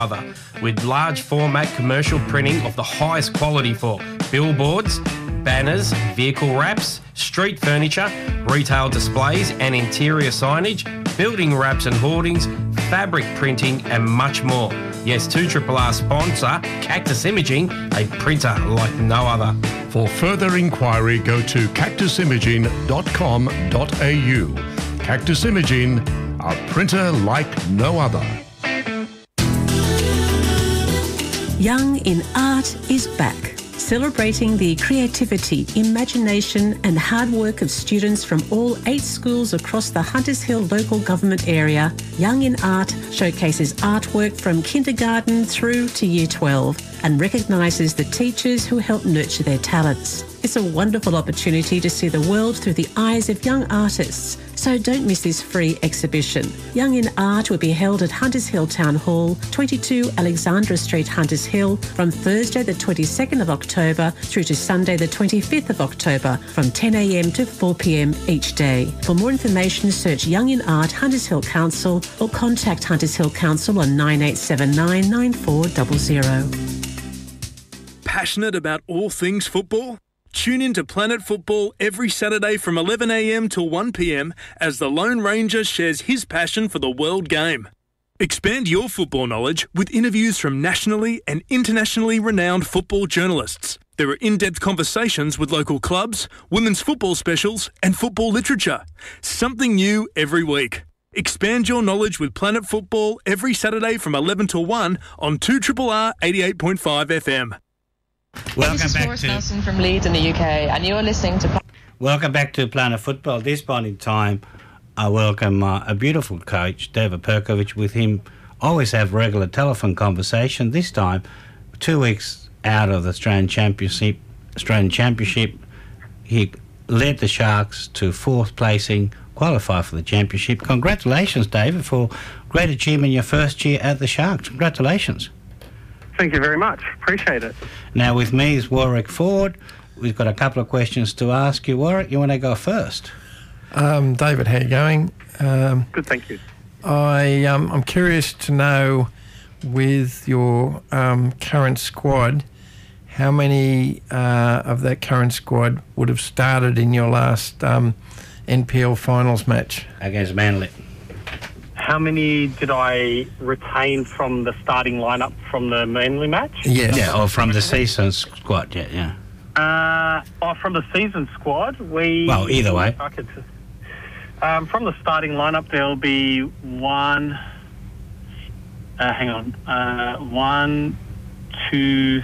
other, with large format commercial printing of the highest quality for billboards, banners, vehicle wraps, street furniture, retail displays and interior signage, building wraps and hoardings, fabric printing and much more. Yes, 2RRR sponsor Cactus Imaging, a printer like no other. For further inquiry, go to cactusimaging.com.au. Cactus Imaging, a printer like no other. Young in Art is back, celebrating the creativity, imagination and hard work of students from all 8 schools across the Hunters Hill local government area. Young in Art showcases artwork from kindergarten through to Year 12 and recognises the teachers who help nurture their talents. It's a wonderful opportunity to see the world through the eyes of young artists, so don't miss this free exhibition. Young in Art will be held at Hunters Hill Town Hall, 22 Alexandra Street, Hunters Hill, from Thursday the 22nd of October through to Sunday the 25th of October from 10 a.m. to 4 p.m. each day. For more information, search Young in Art Hunters Hill Council or contact Hunters Hill Council on 9879 9400. Passionate about all things football? Tune in to Planet Football every Saturday from 11 a.m. till 1 p.m. as the Lone Ranger shares his passion for the world game. Expand your football knowledge with interviews from nationally and internationally renowned football journalists. There are in-depth conversations with local clubs, women's football specials and football literature. Something new every week. Expand your knowledge with Planet Football every Saturday from 11 till 1 on 2RRR 88.5 FM. Welcome back to Nelson from Leeds in the UK, and you're listening to. Welcome back to Planet Football. At this point in time, I welcome a beautiful coach, David Perkovich. With him, always have regular telephone conversation. This time, 2 weeks out of the Australian Championship, he led the Sharks to 4th placing, qualify for the championship. Congratulations, David, for great achievement in your first year at the Sharks. Congratulations. Thank you very much. Appreciate it. Now, with me is Warwick Ford. We've got a couple of questions to ask you. Warwick, you want to go first? David, how are you going? Good, thank you. I'm curious to know, with your current squad, how many of that current squad would have started in your last NPL finals match? Against Manly. How many did I retain from the starting lineup from the Manly match? Yes. Yeah, or from the season squad, yeah. From the season squad, Well, either way. From the starting lineup, there'll be one... hang on. 1, 2,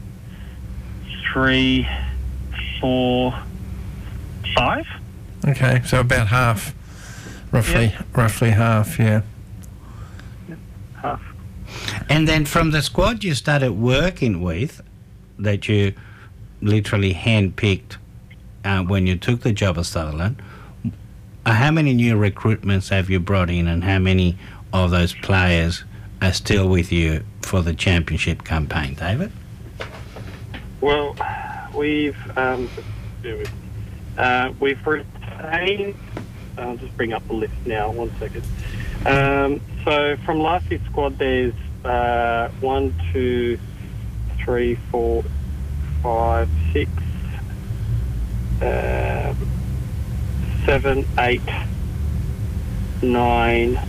3, 4, 5. Okay, so about half. Roughly half, yeah. Half. And then from the squad you started working with, that you literally handpicked when you took the job at Sutherland, how many new recruitments have you brought in, and how many of those players are still with you for the championship campaign, David? Well, we've retained... I'll just bring up the list now, 1 second. So from last year's squad, there's 1, 2, 3, 4, 5, 6, 7, 8, 9.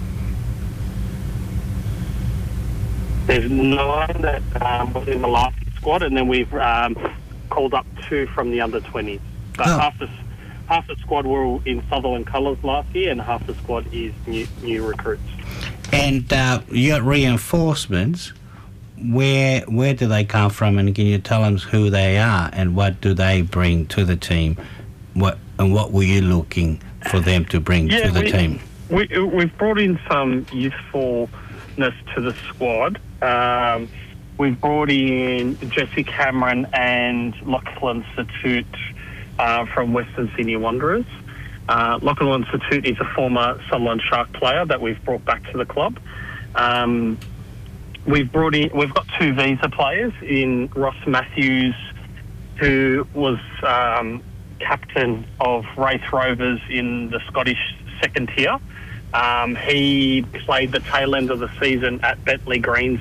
There's 9 that was in the last squad, and then we've called up 2 from the under 20s. But half the squad were in Sutherland colours last year, and half the squad is new recruits. And your reinforcements, where do they come from, and can you tell them who they are and what do they bring to the team? What were you looking for them to bring to the team? We've brought in some youthfulness to the squad. We've brought in Jesse Cameron and Lachlan Satut from Western Senior Wanderers. Lachlan Satut is a former Sutherland Shark player that we've brought back to the club. We've got 2 visa players in Ross Matthews, who was captain of Wraith Rovers in the Scottish second tier, He played the tail end of the season at Bentley Greens